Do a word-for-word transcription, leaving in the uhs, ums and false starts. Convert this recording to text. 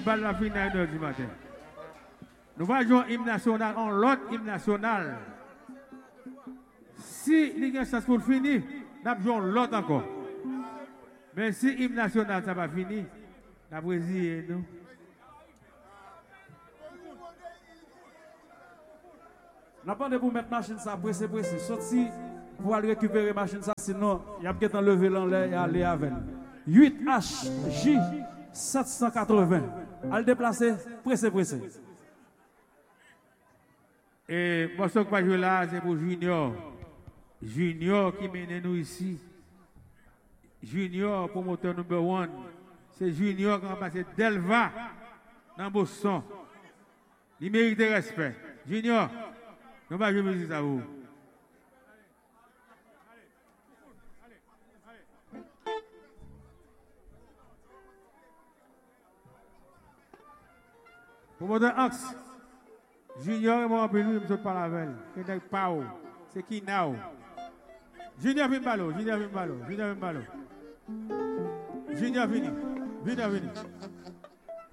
balle va finir à une heure du matin. Nous allons jouer hymne national en l'autre hymne national. Si il y a une chance pour finir, nous allons jouer l'autre encore. Mais si hymne national ça va finir, nous allons résigner nous. N'a pas de pour mettre machine ça pressé pressé. Sorti pour aller récupérer machine ça sinon il y a peut-être enlever l'enlever et aller avec. huit H J sept cent quatre-vingts. Al déplacer pressé pressé. Et moi ce que je joue là c'est pour Junior. Junior qui mène nous ici. Junior promoteur numéro un. C'est Junior qui a passé Delva dans Boston. Il mérite respect. Junior, nous allons jouer musique à vous. Promoteur Axe. Junior et moi, je ne sais pas la veille. C'est qui now? Junior vient ballot, Junior vient ballot, Junior vient ballot. Junior vini, Junior vini.